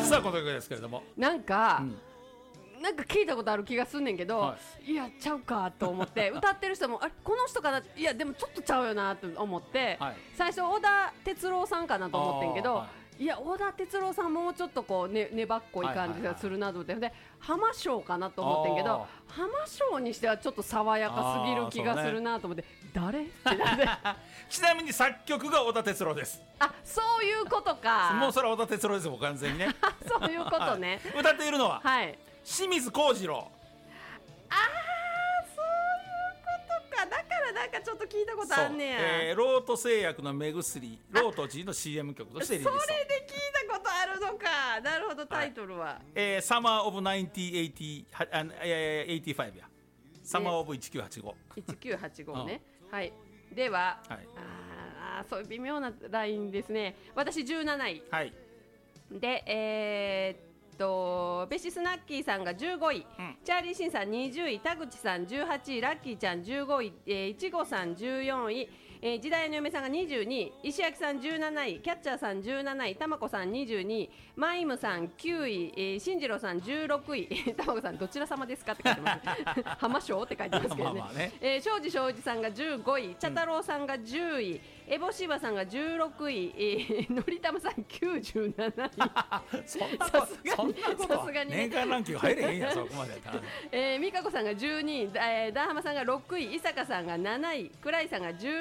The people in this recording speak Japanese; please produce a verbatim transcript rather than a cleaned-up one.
実はこの曲ですけれども、 なんか、 うん、 なんか聞いたことある気がすんねんけど、はい、いやちゃうかと思って歌ってる人もあれこの人かな、いやでもちょっとちゃうよなと思って、はい、最初小田哲郎さんかなと思ってんけど、はい、いや小田哲郎さんもうちょっとこう、ね、粘っこい感じがするなと思って、はいはいはい、で浜翔かなと思ってんけど、浜翔にしてはちょっと爽やかすぎる気がするなと思って、ね、誰ってなってちなみに作曲が小田哲郎です。 あ、そういうことか。 もうそれは小田哲郎ですもん完全にねそういうことね、 はい、歌っているのは、 はい、 清水幸次郎。 あー、そういうことか。だからなんかちょっと聞いたことあんねや、 えー、ロート製薬の目薬ロート G の シーエム 曲としてリリース。 それで聞いたことあるのか。なるほど。タイトルは、はい、 えー、サマーオブナインティーエイティー、あ、えー、エイティーファイブやサマーオブせんきゅうひゃくはちじゅうご、 せんきゅうひゃくはちじゅうごね、うん、はい。では、はい、あそういう微妙なラインですね。私じゅうなない、 はい、 で、えーとベシスナッキーさんがじゅうごい、うん、チャーリーシンさんにじゅうい、田口さんじゅうはちい、ラッキーちゃんじゅうごい、えー、いちごさんじゅうよんい、えー、時代の嫁さんがにじゅうにい、石焼さんじゅうなない、キャッチャーさんじゅうなない、たまこさんにじゅうにい、マイムさんきゅうい、えー、進次郎さんじゅうろくい、たまこさんどちら様ですかって書いてます浜翔って書いてますけどね。まあまあね、えー、庄司庄司さんがじゅうごい、茶太郎さんがじゅうい、エボシバさんがじゅうろくい、えー、のりたまさんきゅうじゅうなないそんなことそんなことは年間ランキング入れへんやそこまでやったら、ね、 えー、美香子さんがじゅうにい、えー、ダーハマさんがろくい、伊坂さんがなない、倉井さんがじゅうろくい、